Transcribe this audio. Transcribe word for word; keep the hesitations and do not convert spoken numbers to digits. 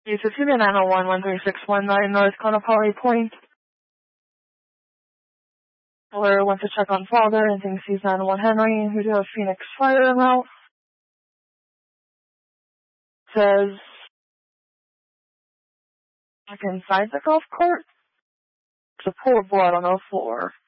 U fifty nine oh one one three six one nine North Conopari Point. Lawyer went to check on father and thinks he's nine one Henry, who do have Phoenix Fire amount. Says, back inside the golf cart, there's a pool of blood on the floor.